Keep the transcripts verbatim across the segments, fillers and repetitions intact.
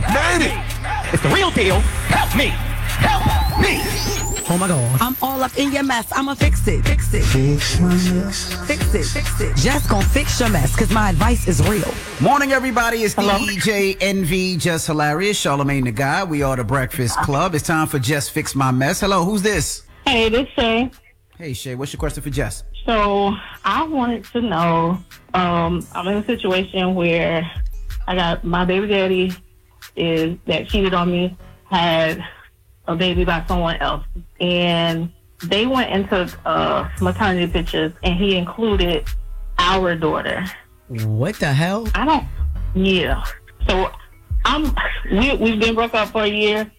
Made it. It's the real deal. Help me. Help me. Oh my God. I'm all up in your mess. I'ma fix it. Fix it. Fix my mess. Fix it. Fix it. Just gonna fix your mess, cause my advice is real. Morning, everybody. It's Hello? D J Envy, Just Hilarious, Charlamagne the Guy. We are the Breakfast Club. It's time for Just Fix My Mess. Hello, who's this? Hey, this Shay. Hey, Shay, what's your question for Jess? So I wanted to know, um, I'm in a situation where I got my baby daddy is that cheated on me, had a baby by someone else, and they went and took uh, maternity pictures, and he included our daughter. What the hell? I don't. Yeah. So I'm. We we've been broke up for a year,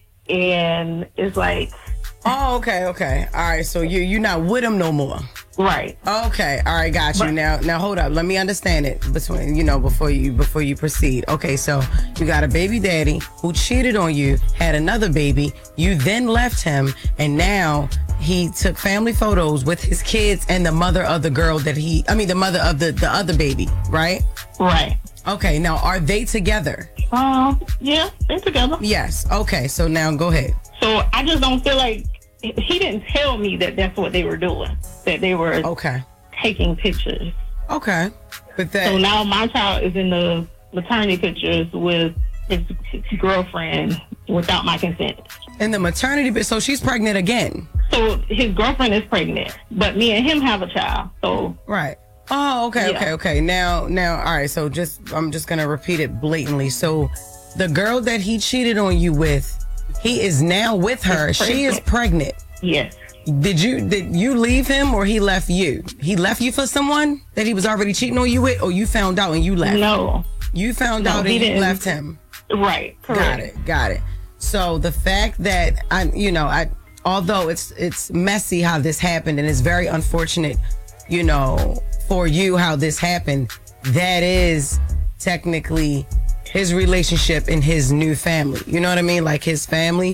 and it's like. Oh, okay, okay. All right, so you you're not with him no more. Right. Okay, all right, got you. But, now now hold up. Let me understand it between you know before you before you proceed. Okay, so you got a baby daddy who cheated on you, had another baby, you then left him, and now he took family photos with his kids and the mother of the girl that he I mean the mother of the, the other baby, right? Right. Okay, now are they together? Um, yeah, they're together. Yes. Okay, so now go ahead. So I just don't feel like he didn't tell me that that's what they were doing, that they were okay taking pictures. Okay. But that So now my child is in the maternity pictures with his, his girlfriend without my consent. in the maternity bit, so she's pregnant again. So his girlfriend is pregnant, but me and him have a child. So Right. Oh, okay, Yeah. okay, okay. Now, now, all right. So just, I'm just gonna repeat it blatantly. So, the girl that he cheated on you with, he is now with her. He's She is pregnant. yes, Did you did you leave him or he left you? He left you for someone that he was already cheating on you with, or you found out and you left? no, You found No, out and he you didn't. left him. right, correct. Got it. Got it. So the fact that I, you know, I, although it's it's messy how this happened and it's very unfortunate, you know, for you how this happened. That is technically his relationship in his new family. You know what I mean? Like his family.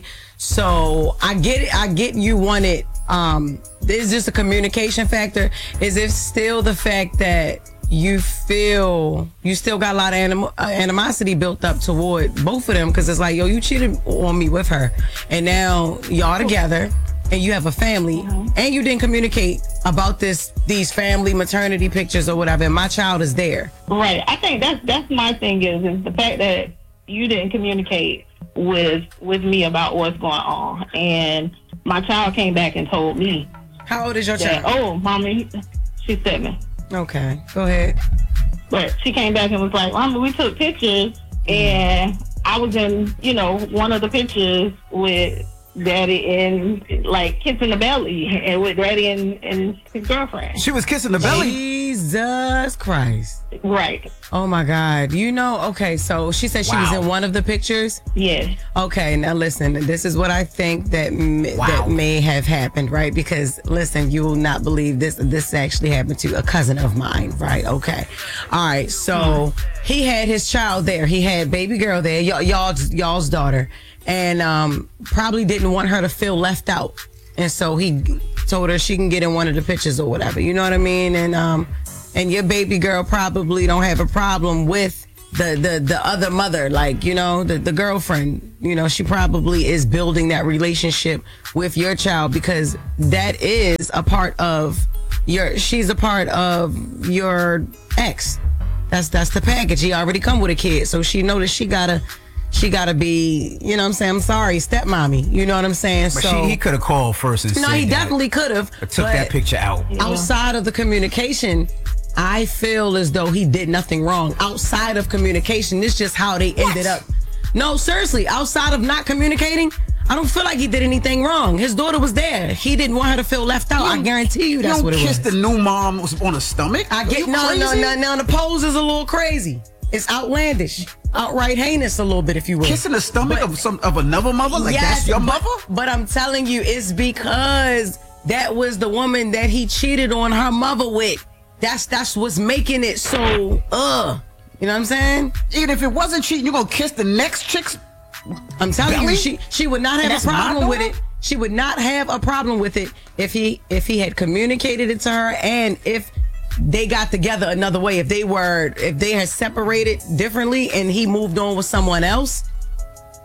So I get it. I get you want it. Um, there's just a communication factor. Is it still the fact that you feel you still got a lot of anim- uh, animosity built up toward both of them? Because it's like, yo, you cheated on me with her, and now y'all together, and you have a family, Mm-hmm. and you didn't communicate about this, these family maternity pictures or whatever. And my child is there. Right. I think that's that's my thing is is the fact that you didn't communicate with with me about what's going on, and my child came back and told me How old is your that, child? oh, mommy, she's seven. Okay, go ahead. But she came back and was like, Mama, we took pictures, and I was in, you know, one of the pictures with Daddy and, like, kissing the belly, and with Daddy and, and his girlfriend. She was kissing the belly. Jesus Christ. Right. Oh my God. You know, okay, so she said she was Wow. in one of the pictures. Yes. Okay, now listen, this is what I think that m- Wow. that may have happened, right? Because listen, you will not believe this. This actually happened to a cousin of mine, right? Okay. All right, so he had his child there. He had baby girl there, y- y'all's, y'all's daughter, and um, probably didn't want her to feel left out. And so he told her she can get in one of the pictures or whatever. You know what I mean? And um, and your baby girl probably don't have a problem with the the the other mother, like, you know, the the girlfriend. You know, she probably is building that relationship with your child because that is a part of your. She's a part of your ex. That's that's the package. He already come with a kid, so she know that she gotta. She gotta be, you know what I'm saying? I'm sorry, stepmommy. You know what I'm saying? But so she, he could have called first and no, said he that. definitely could have. Or took that picture out. Outside of the communication, I feel as though he did nothing wrong. Outside of communication, this is just how they ended up. No, seriously, outside of not communicating, I don't feel like he did anything wrong. His daughter was there. He didn't want her to feel left out. I guarantee you that's you what don't it kiss was. the new mom was on her stomach. I Are get you no, no, crazy? no, no. The pose is a little crazy. It's outlandish, outright heinous, a little bit, if you will. Kissing the stomach of some of another mother? Like that's your but, mother? But I'm telling you, it's because that was the woman that he cheated on her mother with. That's that's what's making it so uh. You know what I'm saying? Even if it wasn't cheating, you're gonna kiss the next chick's. I'm telling Belly? you, she she would not And have a that's my problem with daughter? it. She would not have a problem with it if he if he had communicated it to her, and if they got together another way. If they were if they had separated differently and he moved on with someone else,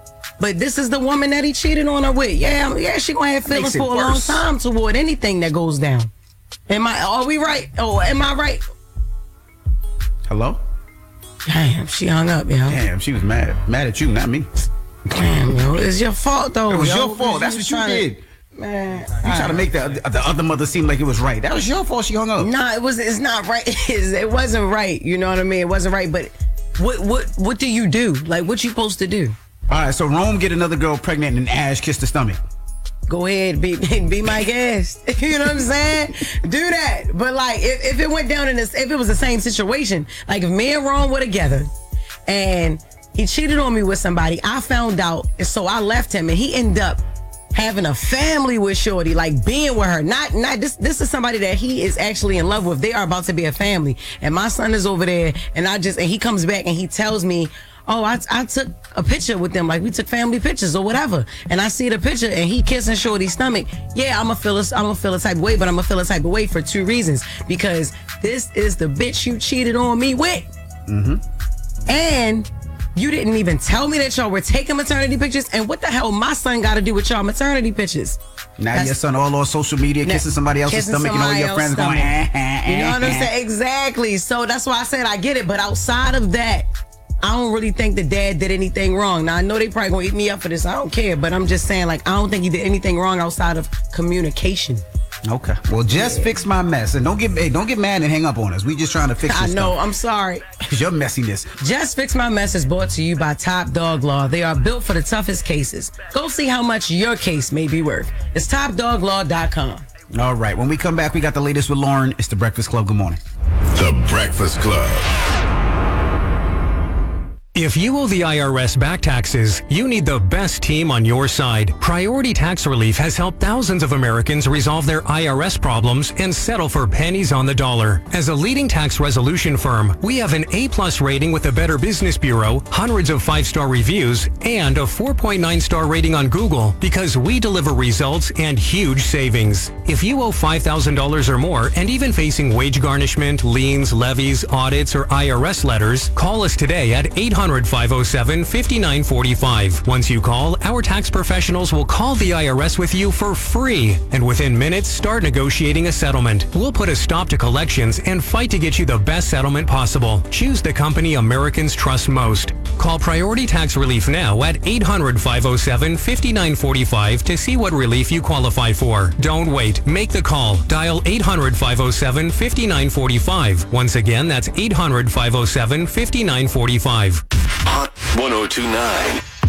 But this is the woman that he cheated on her with. Yeah, yeah, she gonna have feelings Makes it for a long worse. time toward anything that goes down. Am I? Are we right? Oh, am I right? Hello? Damn, she hung up, yo. Damn, she was mad. Mad at you, not me. Damn, yo, it's your fault though. It was yo. your fault. That's was what you trying to- did. Man, You try to make the, the other mother seem like it was right. That was your fault. She hung up. Nah, it was. It's not right. It's- it wasn't right. You know what I mean? It wasn't right. But what what what do you do? Like, what you supposed to do? All right, so Rome get another girl pregnant and Ash kiss the stomach. Go ahead, be be my guest. You know what I'm saying? Do that. But like, if, if it went down in this, if it was the same situation, like if me and Ron were together, and he cheated on me with somebody, I found out, and so I left him, and he ended up having a family with Shorty, like being with her. Not not this this is somebody that he is actually in love with. They are about to be a family. And my son is over there, and I just and he comes back and he tells me, oh, I, I took a picture with them, like we took family pictures or whatever. And I see the picture and he kissing Shorty's stomach. Yeah, I'm gonna feel a, I'm gonna feel a type of way, but I'm gonna feel a type of way for two reasons. Because this is the bitch you cheated on me with. Mm-hmm. And you didn't even tell me that y'all were taking maternity pictures. And what the hell my son got to do with y'all maternity pictures? Now That's- your son all on social media kissing somebody else's Kissing stomach and all somebody your friends else's going, stomach. eh, eh, You know what I'm eh, eh. saying? Exactly. So that's why I said I get it. But outside of that, I don't really think the dad did anything wrong. Now I know they probably gonna eat me up for this. I don't care. But I'm just saying, like, I don't think he did anything wrong outside of communication. Okay. Well, just fix my mess. And don't get hey, don't get mad and hang up on us. We just trying to fix I this know. stuff. I'm sorry. It's your messiness. Just Fix My Mess is brought to you by Top Dog Law. They are built for the toughest cases. Go see how much your case may be worth. It's top dog law dot com. All right. When we come back, we got the latest with Lauren. It's The Breakfast Club. Good morning. The Breakfast Club. If you owe the I R S back taxes, you need the best team on your side. Priority Tax Relief has helped thousands of Americans resolve their I R S problems and settle for pennies on the dollar. As a leading tax resolution firm, we have an A-plus rating with the Better Business Bureau, hundreds of five-star reviews, and a four point nine star rating on Google because we deliver results and huge savings. If you owe five thousand dollars or more and even facing wage garnishment, liens, levies, audits, or I R S letters, call us today at eight hundred, five oh seven, five nine four five. Once you call, our tax professionals will call the I R S with you for free. And within minutes, start negotiating a settlement. We'll put a stop to collections and fight to get you the best settlement possible. Choose the company Americans trust most. Call Priority Tax Relief now at eight hundred, five oh seven, five nine four five to see what relief you qualify for. Don't wait. Make the call. Dial eight hundred, five oh seven, five nine four five. Once again, that's eight hundred, five oh seven, five nine four five. Hot one oh two nine.